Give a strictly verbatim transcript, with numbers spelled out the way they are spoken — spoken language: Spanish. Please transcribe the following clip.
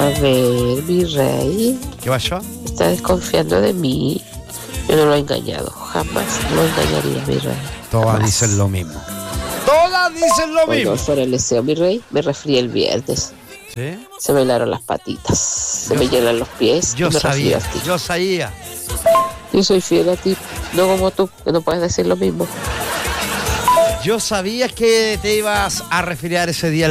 A ver, mi rey, ¿Qué pasó? está desconfiando de mí. Yo no lo he engañado, jamás lo engañaría, mi rey. Todas Jamás. dicen lo mismo. Todas dicen lo Hoy mismo. no fuera el deseo, mi rey, me resfrié el viernes. ¿Sí? Se me helaron las patitas, se Yo- me llenan los pies. Yo y me sabía, resfrié al tiro. yo sabía. Yo soy fiel a ti, no como tú, que no puedes decir lo mismo. Yo sabía que te ibas a resfriar ese día